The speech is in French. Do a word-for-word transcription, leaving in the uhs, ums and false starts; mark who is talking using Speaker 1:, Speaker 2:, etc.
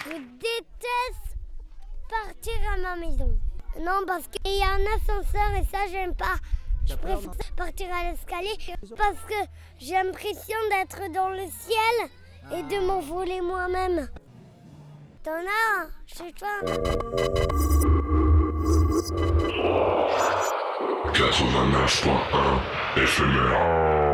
Speaker 1: Je déteste partir à ma maison. Non, parce qu'il y a un ascenseur et ça, j'aime pas. Je préfère partir à l'escalier parce que j'ai l'impression d'être dans le ciel et de m'envoler moi-même. T'en as chez toi?
Speaker 2: quatre-vingt-neuf point un éphémère.